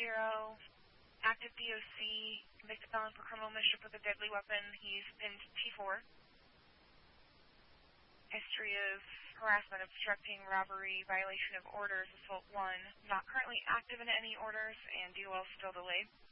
active DOC, convicted felon for criminal mischief with a deadly weapon. He's pinned T4. History of harassment, obstructing, robbery, violation of orders, assault 1. Not currently active in any orders, and DOL still delayed.